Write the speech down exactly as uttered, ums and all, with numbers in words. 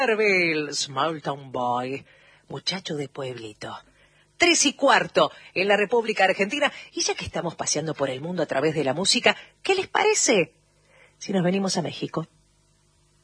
Bill, Small Town Boy, muchacho de pueblito. Tres y cuarto en la República Argentina. Y ya que estamos paseando por el mundo a través de la música, ¿qué les parece si nos venimos a México?